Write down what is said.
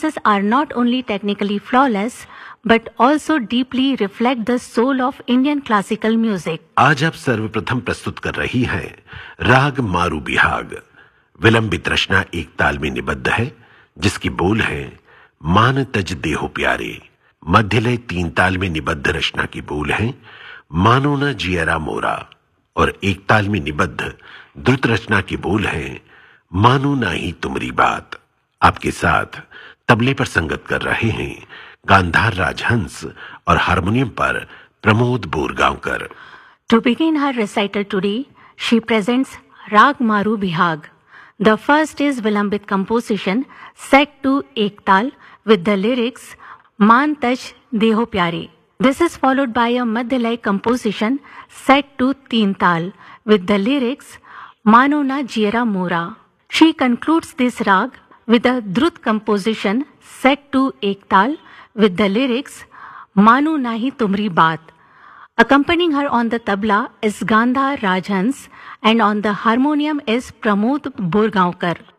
performances are not only technically flawless but also deeply reflect the soul of Indian classical music. आज आप सर्वप्रथम प्रस्तुत कर रही हैं राग मारू बिहाग। विलंबित रचना एक ताल में निबद्ध है, जिसकी बोल है मान तज देहो प्यारे। मध्यलय तीन ताल में निबद्ध रचना की बोल है मानो न जियरा मोरा, और एक ताल में निबद्ध द्रुत रचना की बोल है मानो ना ही तुमरी बात। आपके साथ तबले पर संगत कर रहे हैं गांधार राजहंस और हारमोनियम पर Pramod Borgaonkar. To begin her recital today, she presents Rag Maru Bihag. The first is Vilambit composition set to Ektal with the lyrics Maan Taj Deho Pyare. This is followed by a Madhyalay composition set to Teen Tal with the lyrics Mano Na Jiera Mora. She concludes this rag with a Drut composition set to Ektal with the lyrics Manu Nahi Tumri Baat. Accompanying her on the tabla is Gandhar Rajhans and on the harmonium is Pramod Borgaonkar.